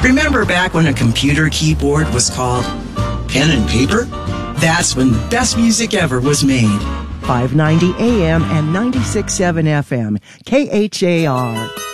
Remember back when a computer keyboard was called pen and paper? That's when the best music ever was made. 590 AM and 96.7 FM, KHAR.